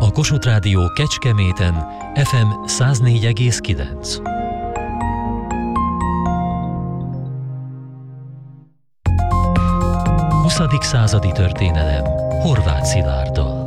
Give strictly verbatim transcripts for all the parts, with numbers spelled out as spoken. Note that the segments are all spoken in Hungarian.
a Kossuth Rádió Kecskeméten ef em száz négy egész kilenc. huszadik századi történelem Horváth Szilárddal.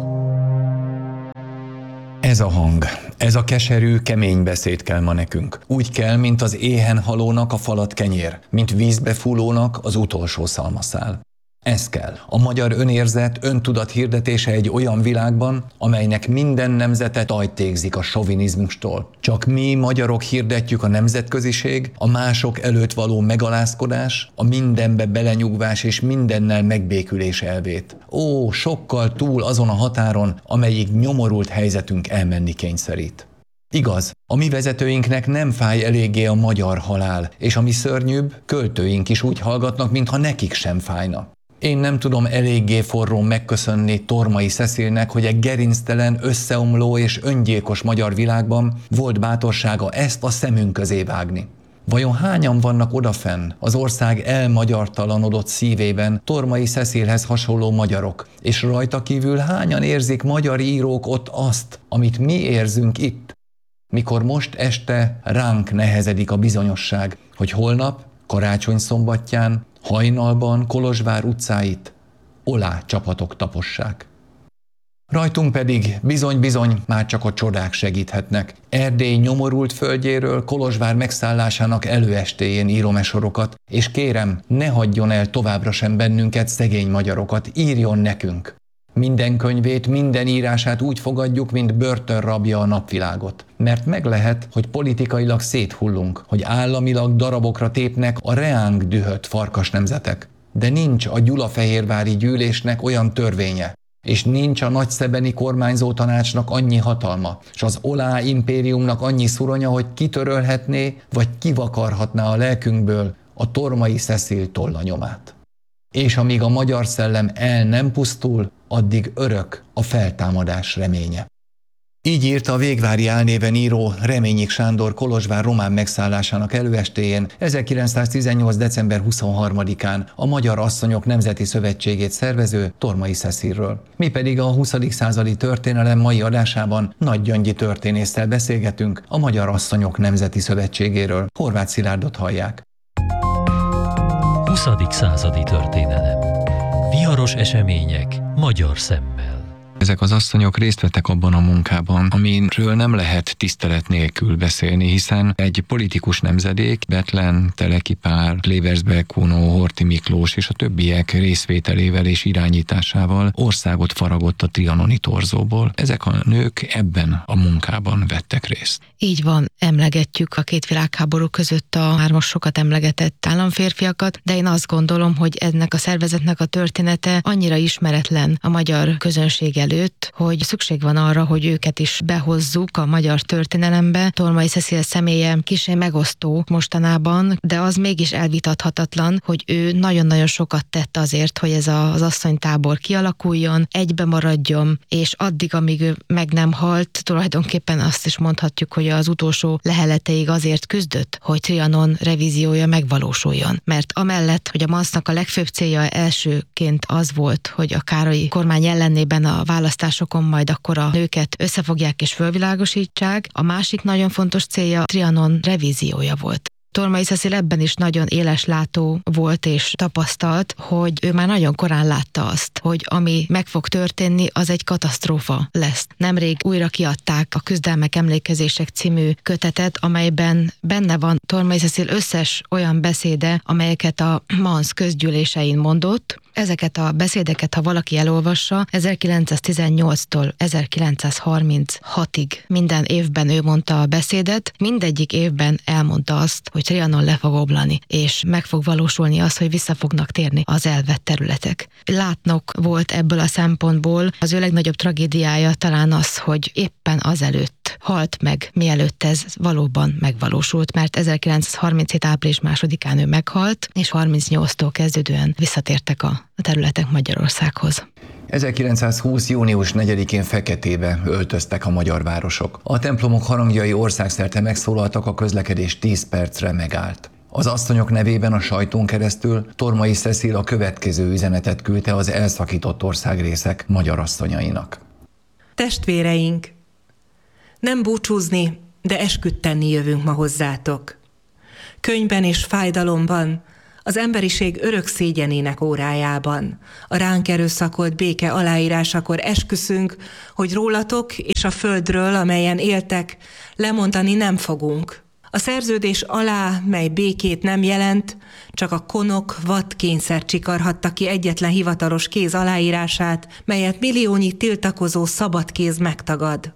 Ez a hang, ez a keserű, kemény beszéd kell ma nekünk. Úgy kell, mint az éhen halónak a falat kenyér, mint vízbe fúlónak az utolsó szalmaszál. Ez kell. A magyar önérzet, öntudat hirdetése egy olyan világban, amelynek minden nemzete tajtégzik a sovinizmustól. Csak mi magyarok hirdetjük a nemzetköziség, a mások előtt való megalázkodás, a mindenbe belenyugvás és mindennel megbékülés elvét. Ó, sokkal túl azon a határon, amelyik nyomorult helyzetünk elmenni kényszerít. Igaz, a mi vezetőinknek nem fáj eléggé a magyar halál, és ami szörnyűbb, költőink is úgy hallgatnak, mintha nekik sem fájna. Én nem tudom eléggé forrón megköszönni Tormai Cecilnek, hogy egy gerinctelen, összeomló és öngyilkos magyar világban volt bátorsága ezt a szemünk közé vágni. Vajon hányan vannak odafenn, az ország elmagyartalanodott szívében Tormai Cecilhez hasonló magyarok, és rajta kívül hányan érzik magyar írók ott azt, amit mi érzünk itt, mikor most este ránk nehezedik a bizonyosság, hogy holnap, karácsony szombatján, hajnalban Kolozsvár utcáit olá csapatok tapossák. Rajtunk pedig bizony-bizony már csak a csodák segíthetnek. Erdély nyomorult földjéről Kolozsvár megszállásának előestéjén írom e sorokat, és kérem, ne hagyjon el továbbra sem bennünket, szegény magyarokat, írjon nekünk. Minden könyvét, minden írását úgy fogadjuk, mint börtönrabja a napvilágot. Mert meg lehet, hogy politikailag széthullunk, hogy államilag darabokra tépnek a reánk dühött farkas nemzetek. De nincs a gyulafehérvári gyűlésnek olyan törvénye, és nincs a nagyszebeni kormányzó tanácsnak annyi hatalma, és az olá impériumnak annyi szuronya, hogy kitörölhetné, vagy kivakarhatná a lelkünkből a Tormai Cecil tollanyomát. És amíg a magyar szellem el nem pusztul, addig örök a feltámadás reménye. Így írta a Végvári álnéven író Reményik Sándor Kolozsvár román megszállásának előestéjén, ezerkilencszáztizennyolc. december huszonharmadikán a Magyar Asszonyok Nemzeti Szövetségét szervező Tormai Cecilről. Mi pedig a huszadik századi történelem mai adásában Nagy Gyöngyi történésszel beszélgetünk a Magyar Asszonyok Nemzeti Szövetségéről. Horváth Szilárdot hallják. huszadik századi történelem. Viharos események magyar szemmel. Ezek az asszonyok részt vettek abban a munkában, amiről nem lehet tisztelet nélkül beszélni, hiszen egy politikus nemzedék, Bethlen, Teleki Pál, Klebersberg Kuno, Horthy Miklós és a többiek részvételével és irányításával országot faragott a trianoni torzóból. Ezek a nők ebben a munkában vettek részt. Így van, emlegetjük a két világháború között a már most sokat emlegetett államférfiakat, de én azt gondolom, hogy ennek a szervezetnek a története annyira ismeretlen a magyar közönség előtt, hogy szükség van arra, hogy őket is behozzuk a magyar történelembe. Tormai Cecil személye kissé megosztó mostanában, de az mégis elvitathatatlan, hogy ő nagyon-nagyon sokat tett azért, hogy ez az asszonytábor kialakuljon, egybe maradjon, és addig, amíg ő meg nem halt, tulajdonképpen azt is mondhatjuk, hogy az utolsó leheleteig azért küzdött, hogy Trianon revíziója megvalósuljon. Mert amellett, hogy a MANSZ-nak a legfőbb célja elsőként az volt, hogy a Károlyi kormány ellenében a választásokon majd akkor a nőket összefogják és fölvilágosítsák, a másik nagyon fontos célja a Trianon revíziója volt. Tormai Cecil ebben is nagyon éleslátó volt és tapasztalt, hogy ő már nagyon korán látta azt, hogy ami meg fog történni, az egy katasztrófa lesz. Nemrég újra kiadták a Küzdelmek Emlékezések című kötetet, amelyben benne van Tormai Cecil összes olyan beszéde, amelyeket a MANSZ közgyűlésein mondott. Ezeket a beszédeket, ha valaki elolvassa, ezerkilencszáztizennyolctól ezerkilencszázharminchatig minden évben ő mondta a beszédet, mindegyik évben elmondta azt, hogy Trianon le fog omlani, és meg fog valósulni az, hogy vissza fognak térni az elvett területek. Látnok volt ebből a szempontból, az ő legnagyobb tragédiája talán az, hogy éppen azelőtt halt meg, mielőtt ez valóban megvalósult, mert ezerkilencszázharminchét. április másodikán ő meghalt, és harmincnyolctól kezdődően visszatértek a területek Magyarországhoz. ezerkilencszázhúsz. június negyedikén feketébe öltöztek a magyar városok. A templomok harangjai országszerte megszólaltak, a közlekedés tíz percre megállt. Az asszonyok nevében a sajtón keresztül Tormai Cecil a következő üzenetet küldte az elszakított országrészek magyar asszonyainak. Testvéreink, nem búcsúzni, de esküdt tenni jövünk ma hozzátok. Könyben és fájdalomban, az emberiség örök szégyenének órájában, a ránk erőszakolt béke aláírásakor esküszünk, hogy rólatok és a földről, amelyen éltek, lemondani nem fogunk. A szerződés alá, mely békét nem jelent, csak a konok vad kényszer csikarhatta ki egyetlen hivatalos kéz aláírását, melyet milliónyi tiltakozó szabad kéz megtagad.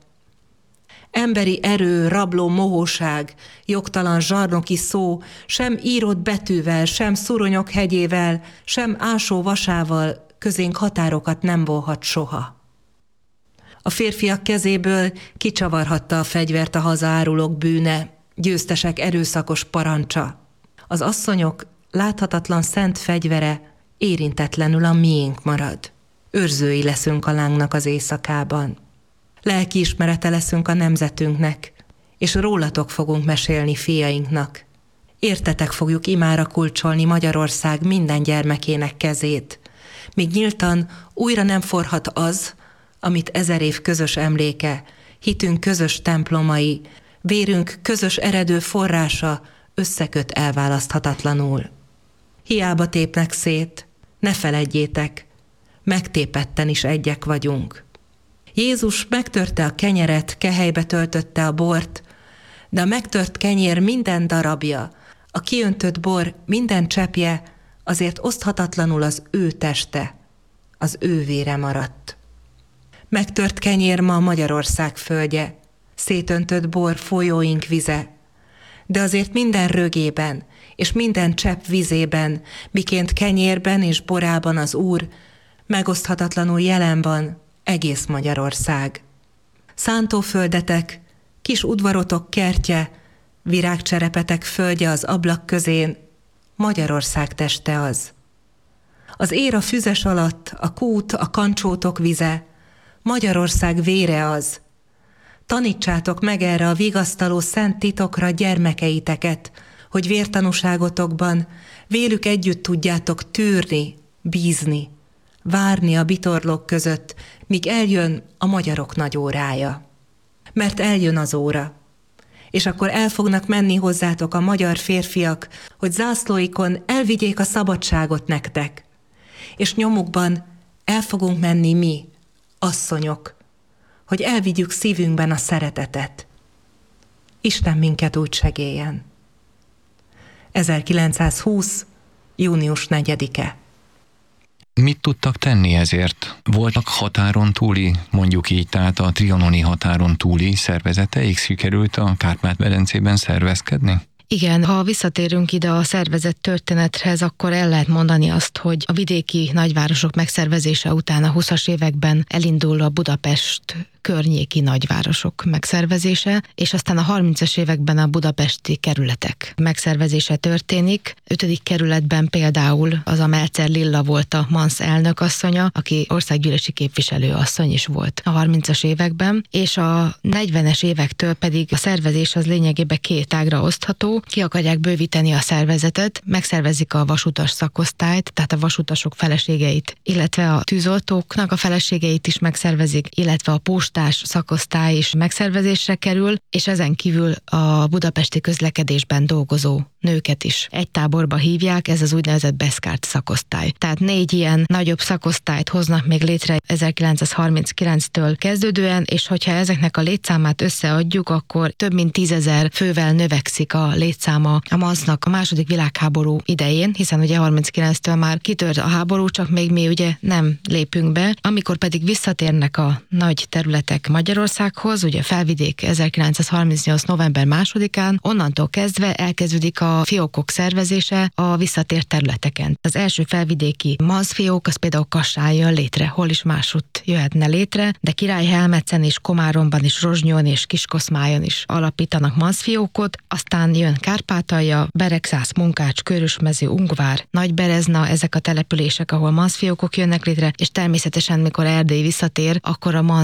Emberi erő, rabló mohóság, jogtalan zsarnoki szó, sem írott betűvel, sem szuronyok hegyével, sem ásó vasával közénk határokat nem volhat soha. A férfiak kezéből kicsavarhatta a fegyvert a hazaárulók bűne, győztesek erőszakos parancsa. Az asszonyok láthatatlan szent fegyvere érintetlenül a miénk marad. Őrzői leszünk a lángnak az éjszakában. Lelkiismerete leszünk a nemzetünknek, és rólatok fogunk mesélni fiainknak. Értetek fogjuk imára kulcsolni Magyarország minden gyermekének kezét, míg nyíltan újra nem forhat az, amit ezer év közös emléke, hitünk közös templomai, vérünk közös eredő forrása összeköt elválaszthatatlanul. Hiába tépnek szét, ne feledjétek, megtépetten is egyek vagyunk. Jézus megtörte a kenyeret, kehelybe töltötte a bort, de a megtört kenyér minden darabja, a kiöntött bor minden cseppje azért oszthatatlanul az ő teste, az ő vére maradt. Megtört kenyér ma Magyarország földje, szétöntött bor folyóink vize, de azért minden rögében és minden csepp vizében, miként kenyérben és borában az Úr, megoszthatatlanul jelen van egész Magyarország. Szántóföldetek, kis udvarotok kertje, virágcserepetek földje az ablak közén, Magyarország teste az. Az ér a füzes alatt, a kút, a kancsótok vize, Magyarország vére az. Tanítsátok meg erre a vigasztaló szent titokra gyermekeiteket, hogy vértanúságotokban vélük együtt tudjátok tűrni, bízni, várni a bitorlók között, míg eljön a magyarok nagy órája. Mert eljön az óra, és akkor el fognak menni hozzátok a magyar férfiak, hogy zászlóikon elvigyék a szabadságot nektek, és nyomukban el fogunk menni mi, asszonyok, hogy elvigyük szívünkben a szeretetet. Isten minket úgy segéljen. ezerkilencszázhúsz. június negyedike. Mit tudtak tenni ezért? Voltak határon túli, mondjuk így, tehát a trianoni határon túli szervezeteik? Sikerült a Kárpát-medencében szervezkedni? Igen, ha visszatérünk ide a szervezett történethez, akkor el lehet mondani azt, hogy a vidéki nagyvárosok megszervezése után a huszas években elindul a Budapest környéki nagyvárosok megszervezése, és aztán a harmincas években a budapesti kerületek megszervezése történik. Ötödik kerületben például az a Melzer Lilla volt a MANSZ elnökasszonya, aki országgyűlési képviselőasszony is volt a harmincas években, és a negyvenes évektől pedig a szervezés az lényegében két ágra osztható. Ki akarják bővíteni a szervezetet, megszervezik a vasutas szakosztályt, tehát a vasutasok feleségeit, illetve a tűzoltóknak a feleségeit is megszervezik, illetve a postás szakosztály is megszervezésre kerül, és ezen kívül a budapesti közlekedésben dolgozó nőket is egy táborba hívják, ez az úgynevezett beszkárt szakosztály. Tehát négy ilyen nagyobb szakosztályt hoznak még létre ezerkilencszázharminckilenctől kezdődően, és hogyha ezeknek a létszámát összeadjuk, akkor több mint tízezer fővel növekszik a létszáma a MANSZ-nak a második világháború idején, hiszen ugye harminckilenctől már kitört a háború, csak még mi ugye nem lépünk be. Amikor pedig visszatérnek a nagy területek Magyarországhoz, ugye Felvidék ezerkilencszázharmincnyolc. november másodikán, onnantól kezdve elkezdődik a fiókok szervezése a visszatért területeken. Az első felvidéki MANSZ fiók az például Kassán jön létre, hol is másút jöhetne létre, de Királyhelmetszen és Komáromban is, Rozsnyon és Kiskoszmályon is alapítanak MANSZ fiókot, aztán jön Kárpátalja, Beregszász, Munkács, Körösmező, Ungvár, Nagyberezna, ezek a települések, ahol MANSZ fiókok jönnek létre, és természetesen, mikor Erdély visszatér, akkor a MANSZ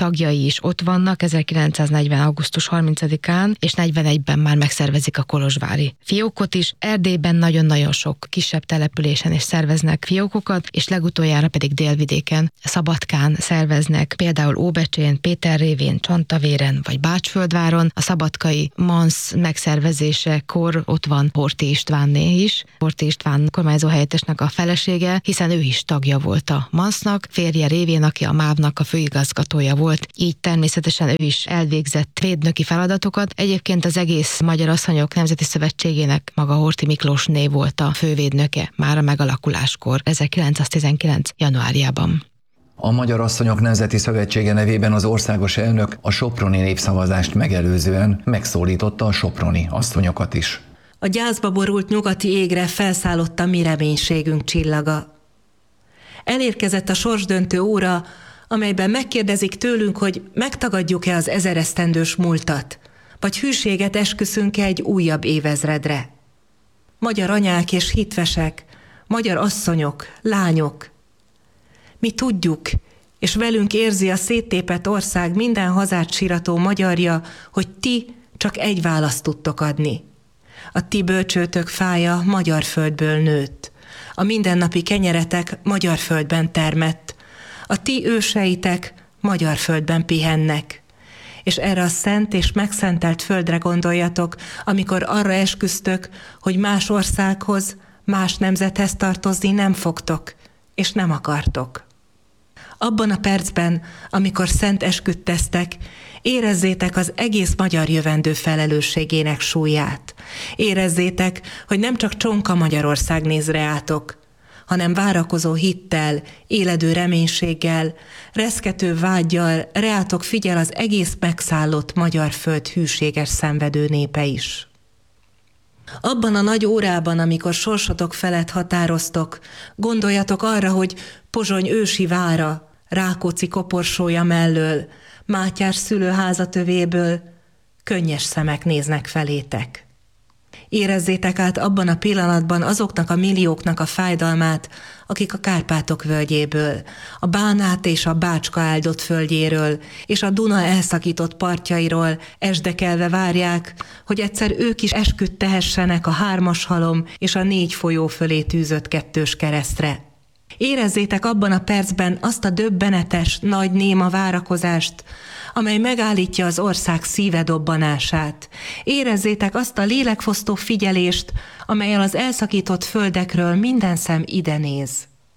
tagjai is ott vannak ezerkilencszáznegyven. augusztus harmincadikán, és negyvenegyben már megszervezik a kolozsvári fiókot is. Erdélyben nagyon-nagyon sok kisebb településen is szerveznek fiókokat, és legutoljára pedig délvidéken, Szabadkán szerveznek, például Óbecsén, Péterrévén, Csantavéren vagy Bácsföldváron. A szabadkai mansz megszervezésekor ott van Horthy Istvánné is. Horthy István kormányzó helyettesnek a felesége, hiszen ő is tagja volt a mansznak, férje révén, aki a MÁV-nak a főigazgatója volt. Így természetesen ő is elvégzett védnöki feladatokat. Egyébként az egész Magyar Asszonyok Nemzeti Szövetségének maga Horthy Miklósné volt a fővédnöke már a megalakuláskor, ezerkilencszáztizenkilenc. januárjában. A Magyar Asszonyok Nemzeti Szövetsége nevében az országos elnök a soproni népszavazást megelőzően megszólította a soproni asszonyokat is. A gyászba borult nyugati égre felszállott a mi reménységünk csillaga. Elérkezett a sorsdöntő óra, amelyben megkérdezik tőlünk, hogy megtagadjuk-e az ezeresztendős múltat, vagy hűséget esküszünk-e egy újabb évezredre. Magyar anyák és hitvesek, magyar asszonyok, lányok, mi tudjuk, és velünk érzi a széttépett ország minden hazát sirató magyarja, hogy ti csak egy választ tudtok adni. A ti bölcsőtök fája magyar földből nőtt. A mindennapi kenyeretek magyar földben termett. A ti őseitek magyar földben pihennek. És erre a szent és megszentelt földre gondoljatok, amikor arra esküztök, hogy más országhoz, más nemzethez tartozni nem fogtok, és nem akartok. Abban a percben, amikor szent esküt tesztek, érezzétek az egész magyar jövendő felelősségének súlyát. Érezzétek, hogy nem csak csonka Magyarország néz reátok, hanem várakozó hittel, éledő reménységgel, reszkető vággyal reátok figyel az egész megszállott magyar föld hűséges szenvedő népe is. Abban a nagy órában, amikor sorsotok felett határoztok, gondoljatok arra, hogy Pozsony ősi vára, Rákóczi koporsója mellől, Mátyás szülőházatövéből könnyes szemek néznek felétek. Érezzétek át abban a pillanatban azoknak a millióknak a fájdalmát, akik a Kárpátok völgyéből, a Bánát és a Bácska áldott földjéről, és a Duna elszakított partjairól esdekelve várják, hogy egyszer ők is esküt tehessenek a hármas halom és a négy folyó fölé tűzött kettős keresztre. Érezzétek abban a percben azt a döbbenetes, nagy néma várakozást, amely megállítja az ország szíve dobbanását. Érezzétek azt a lélekfosztó figyelést, amellyel az elszakított földekről minden szem ide néz.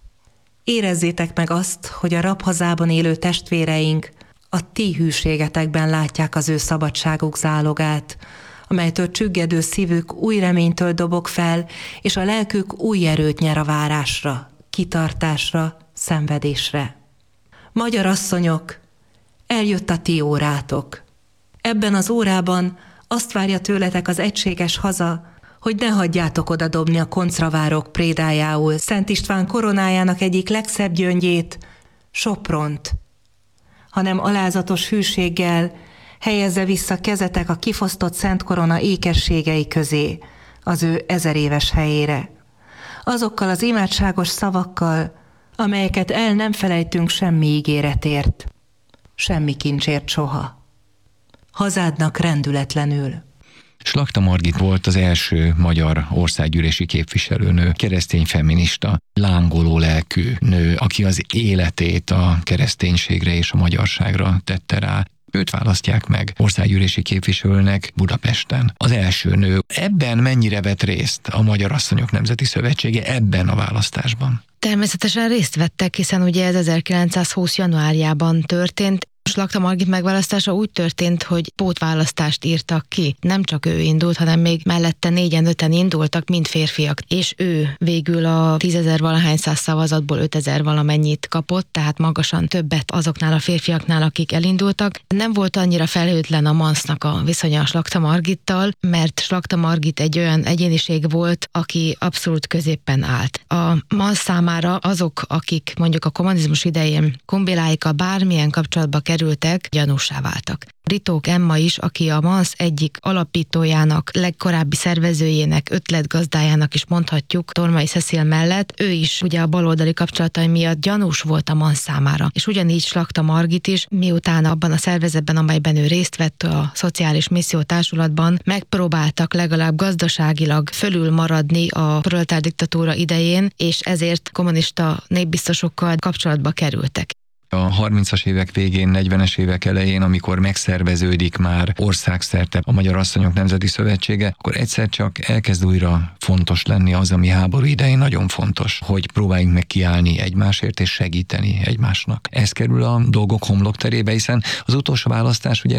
Érezzétek meg azt, hogy a rabhazában élő testvéreink a ti hűségetekben látják az ő szabadságuk zálogát, amelytől csüggedő szívük új reménytől dobog fel, és a lelkük új erőt nyer a várásra, kitartásra, szenvedésre. Magyar asszonyok, eljött a ti órátok. Ebben az órában azt várja tőletek az egységes haza, hogy ne hagyjátok oda dobni a koncravárok prédájául Szent István koronájának egyik legszebb gyöngyét, Sopront, hanem alázatos hűséggel helyezze vissza kezetek a kifosztott Szent Korona ékességei közé, az ő ezer éves helyére. Azokkal az imádságos szavakkal, amelyeket el nem felejtünk semmi ígéretért, semmi kincsért soha. Hazádnak rendületlenül. Slakta Margit volt az első magyar országgyűlési képviselőnő, keresztény feminista, lángoló lelkű nő, aki az életét a kereszténységre és a magyarságra tette rá. Őt választják meg országgyűlési képviselőnek Budapesten. Az első nő. Ebben mennyire vett részt a Magyar Asszonyok Nemzeti Szövetsége ebben a választásban? Természetesen részt vettek, hiszen ugye ez ezerkilencszázhúsz. januárjában történt. Slakta Margit megválasztása úgy történt, hogy pótválasztást írtak ki. Nem csak ő indult, hanem még mellette négyen-öten indultak, mind férfiak. És ő végül a tízezer valahány száz szavazatból ötezer valamennyit kapott, tehát magasan többet azoknál a férfiaknál, akik elindultak. Nem volt annyira felhőtlen a mansznak a viszonya a Slakta Margittal, mert Slakta Margit egy olyan egyéniség volt, aki abszolút középpen állt. A mansz számára azok, akik mondjuk a kommunizmus idején kombiláikkal bármilyen kapcsolatba kerültek, gyanúsá váltak. Ritók Emma is, aki a MANSZ egyik alapítójának, legkorábbi szervezőjének, ötletgazdájának is mondhatjuk, Tormai Cecil mellett, ő is ugye a baloldali kapcsolatai miatt gyanús volt a MANSZ számára. És ugyanígy Slakta Margit is, miután abban a szervezetben, amelyben ő részt vett, a Szociális Misszió Társulatban, megpróbáltak legalább gazdaságilag fölül maradni a proletár diktatúra idején, és ezért kommunista népbiztosokkal kapcsolatba kerültek. A harmincas évek végén, negyvenes évek elején, amikor megszerveződik már országszerte a Magyar Asszonyok Nemzeti Szövetsége, akkor egyszer csak elkezd újra fontos lenni az, ami háború idején nagyon fontos, hogy próbáljunk meg kiállni egymásért és segíteni egymásnak. Ez kerül a dolgok homlokterébe, hiszen az utolsó választás ugye